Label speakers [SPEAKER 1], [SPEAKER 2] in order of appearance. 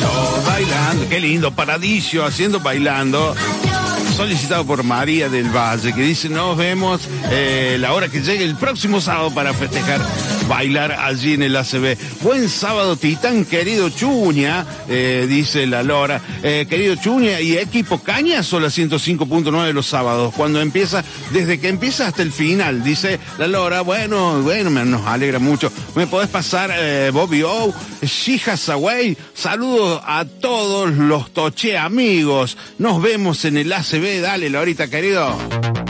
[SPEAKER 1] Bailando, qué lindo, Paradiso haciendo bailando. Solicitado por María del Valle, que dice: nos vemos la hora que llegue el próximo sábado para festejar, bailar allí en el ACB. Buen sábado, Titán, querido Chuña, dice la Lora. Querido Chuña, y equipo Cañazo, la 105.9 los sábados, cuando empieza, desde que empieza hasta el final, dice la Lora. Bueno, nos alegra mucho. ¿Me podés pasar Bobby O, Shija Saway? Saludos a todos los Toche amigos. Nos vemos en el ACB. Dale, Lorita, querido.